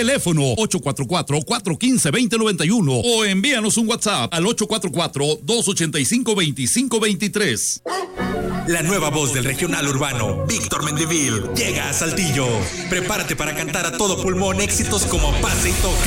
Teléfono 844-415-2091 o envíanos un WhatsApp al 844-285-2523. La nueva voz del regional urbano, Víctor Mendivil, llega a Saltillo. Prepárate para cantar a todo pulmón éxitos como Pase y Toque,